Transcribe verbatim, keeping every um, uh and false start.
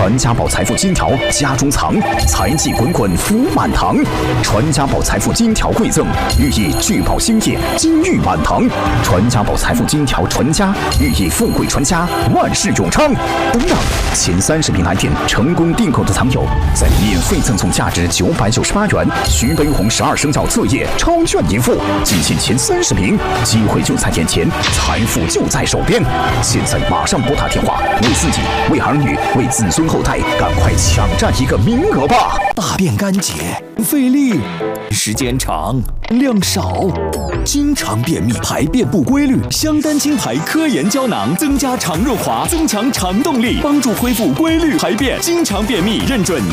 传家宝财富金条家中藏，财气滚滚福满堂。传家宝财富金条馈赠，寓意聚宝兴业，金玉满堂。传家宝财富金条传家，寓意富贵传家，万事永昌。等等，前三十名来电成功订购的藏友，再免费赠送价值九百九十八元徐悲鸿十二生肖册页超券一副。仅限前三十名，机会就在眼前，财富就在手边。现在马上拨打电话，为自己、为儿女、为子孙后代，赶快抢占一个名额吧！ 大便干结，费力，时间长，量少，经常便秘，排便不规律。香丹清排科研胶囊增加肠润滑，增强肠动力，帮助恢复规律排便。经常便秘，认准